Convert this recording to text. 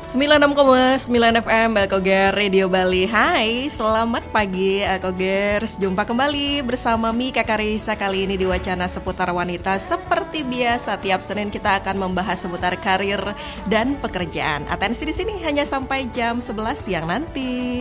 96,9 FM Alkoger Radio Bali. Hai, selamat pagi Alkogers. Jumpa kembali bersama Mika Karisa kali ini di Wacana Seputar Wanita. Seperti biasa, tiap Senin kita akan membahas seputar karir dan pekerjaan. Atensi di sini hanya sampai jam 11 siang nanti.